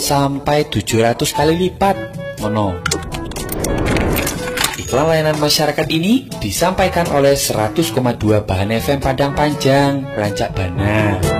sampai 700 kali lipat. Ngono. Iklan layanan masyarakat ini disampaikan oleh 100,2 Bahan FM Padang Panjang, Rancak Bana.